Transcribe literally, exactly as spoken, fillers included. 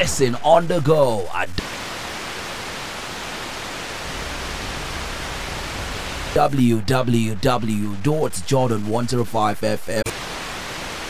Listen on the go at w w w dot jordan one oh five f m.